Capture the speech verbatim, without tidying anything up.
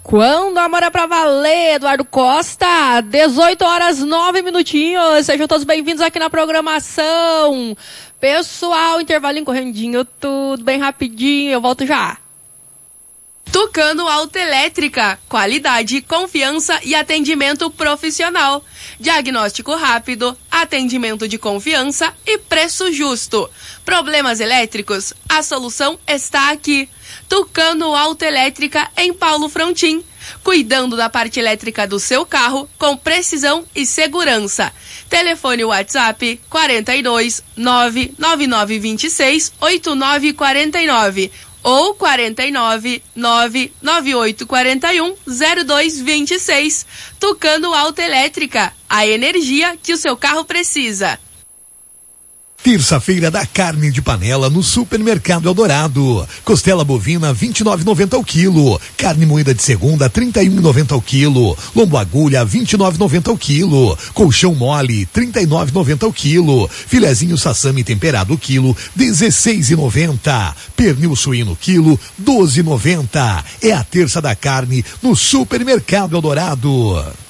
Quando o amor é pra valer, Eduardo Costa, dezoito horas, nove minutinhos, sejam todos bem-vindos aqui na programação. Pessoal, intervalinho correndinho, tudo bem rapidinho, eu volto já. Tucano Autoelétrica, qualidade, confiança e atendimento profissional. Diagnóstico rápido, atendimento de confiança e preço justo. Problemas elétricos? A solução está aqui. Tucano Autoelétrica em Paulo Frontin. Cuidando da parte elétrica do seu carro com precisão e segurança. Telefone WhatsApp quarenta e dois, nove nove nove dois seis, oito nove quatro nove ou quarenta e nove, nove nove oito quatro um, zero dois dois seis. Tucano Autoelétrica, a energia que o seu carro precisa. Terça-feira da carne de panela no Supermercado Eldorado. Costela bovina vinte e nove reais e noventa centavos o quilo. Carne moída de segunda trinta e um reais e noventa centavos o quilo. Lombo agulha vinte e nove reais e noventa centavos o quilo. Colchão mole trinta e nove reais e noventa centavos o quilo. Filezinho sassami temperado o quilo dezesseis reais e noventa centavos. Pernil suíno quilo doze reais e noventa centavos. É a terça da carne no Supermercado Eldorado.